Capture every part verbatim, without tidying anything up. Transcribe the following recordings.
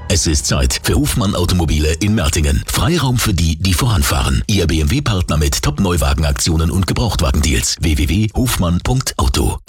Es ist Zeit für Hofmann Automobile in Mertingen. Freiraum für die, die voranfahren. Ihr B M W-Partner mit Top-Neuwagenaktionen und Gebrauchtwagendeals. w w w punkt hofmann punkt auto.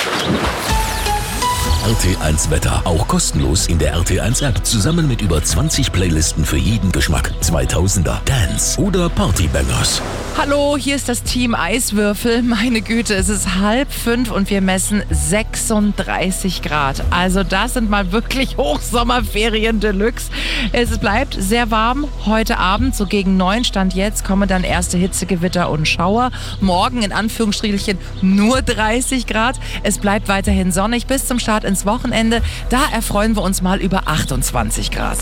R T eins Wetter. Auch kostenlos in der R T eins App. Zusammen mit über zwanzig Playlisten für jeden Geschmack. zweitausender, Dance oder Partybangers. Hallo, hier ist das Team Eiswürfel. Meine Güte, es ist halb fünf und wir messen sechsunddreißig Grad. Also das sind mal wirklich Hochsommerferien Deluxe. Es bleibt sehr warm. Heute Abend, so gegen neun Stand jetzt, kommen dann erste Hitzegewitter und Schauer. Morgen in Anführungsstrichen nur dreißig Grad. Es bleibt weiterhin sonnig bis zum Start ins Wochenende. Da erfreuen wir uns mal über achtundzwanzig Grad.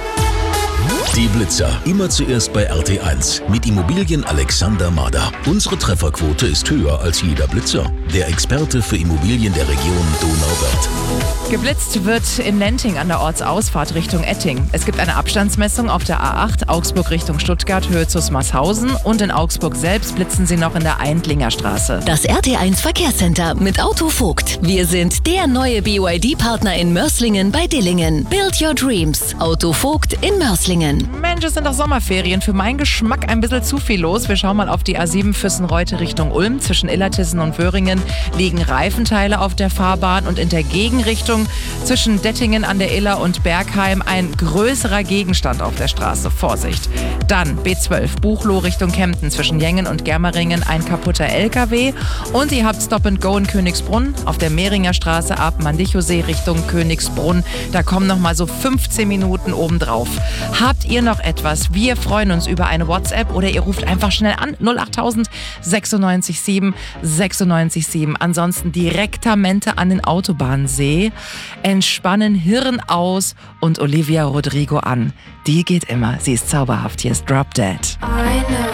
Die Blitzer. Immer zuerst bei R T eins. Mit Immobilien Alexander Mader. Unsere Trefferquote ist höher als jeder Blitzer. Der Experte für Immobilien der Region Donauwörth. Geblitzt wird in Nenting an der Ortsausfahrt Richtung Etting. Es gibt eine Abstandsmessung auf der A acht, Augsburg Richtung Stuttgart, Höhe Zusmarshausen. Und in Augsburg selbst blitzen sie noch in der Eindlinger Straße. Das R T eins Verkehrscenter mit Auto Vogt. Wir sind der neue B Y D-Partner in Mörs-Lingen bei Dillingen. Build your dreams. Auto Vogt in Mörs-Lingen. Mensch, es sind doch Sommerferien. Für meinen Geschmack ein bisschen zu viel los. Wir schauen mal auf die A sieben Füssenreute Richtung Ulm. Zwischen Illertissen und Wöhringen liegen Reifenteile auf der Fahrbahn. Und in der Gegenrichtung zwischen Dettingen an der Iller und Bergheim ein größerer Gegenstand auf der Straße. Vorsicht. Dann B zwölf Buchloh Richtung Kempten. Zwischen Jengen und Germeringen ein kaputter L K W. Und ihr habt Stop and Go in Königsbrunn. Auf der Mehringer Straße ab Mandichosee Richtung Königsbrunn. Da kommen noch mal so fünfzehn Minuten obendrauf. Habt ihr noch etwas? Wir freuen uns über eine WhatsApp oder ihr ruft einfach schnell an null achttausend sechsundneunzig sieben sechsundneunzig sieben. Ansonsten Direktamente an den Autobahnsee. Entspannen, Hirn aus und Olivia Rodrigo an. Die geht immer. Sie ist zauberhaft. Hier ist Drop Dead.